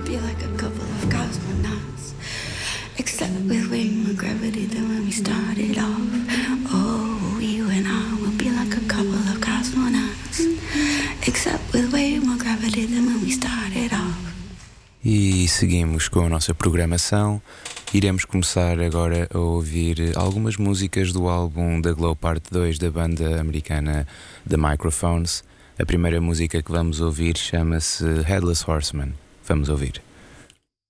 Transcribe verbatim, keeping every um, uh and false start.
be like a couple of cosmonauts, except with way more gravity than when we started off. Oh, you and I will be like a couple of cosmonauts, except with way more gravity than when we started off. E seguimos com a nossa programação. Iremos começar agora a ouvir algumas músicas do álbum da Glow Parte dois da banda americana The Microphones. A primeira música que vamos ouvir chama-se Headless Horseman. Vamos ouvir.